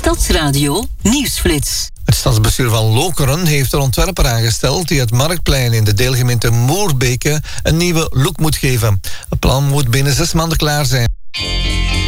Stadsradio Nieuwsflits. Het stadsbestuur van Lokeren heeft een ontwerper aangesteld die het Marktplein in de deelgemeente Moerbeke een nieuwe look moet geven. Het plan moet binnen 6 maanden klaar zijn.